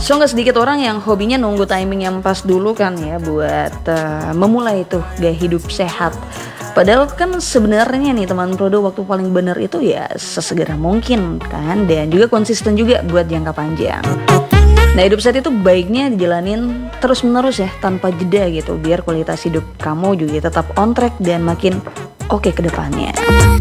So nggak sedikit orang yang hobinya nunggu timing yang pas dulu kan ya buat memulai tuh gaya hidup sehat. Padahal kan sebenarnya nih teman Prodo, waktu paling benar itu ya sesegera mungkin kan, dan juga konsisten juga buat jangka panjang. Nah, hidup sehat itu baiknya dijalanin terus menerus ya, tanpa jeda gitu, biar kualitas hidup kamu juga tetap on track dan makin oke ke depannya.